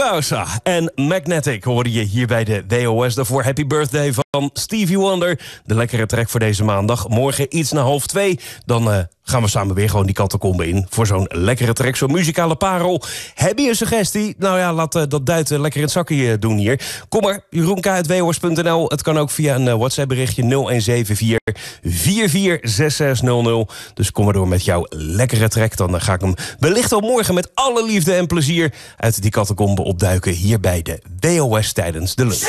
Causa en Magnetic hoorde je hier bij de WOS. Daarvoor Happy Birthday van Stevie Wonder. De lekkere track voor deze maandag. Morgen iets na 1:30. Dan gaan we samen weer gewoon die catacombe in. Voor zo'n lekkere track, zo'n muzikale parel. Heb je een suggestie? Nou ja, laat dat duit lekker in het zakje doen hier. Kom maar, jeroenk@wos.nl. Het kan ook via een WhatsApp berichtje 0174 446600. Dus kom maar door met jouw lekkere track. Dan ga ik hem wellicht al morgen met alle liefde en plezier uit die catacombe opduiken hier bij de WOS tijdens de lunch.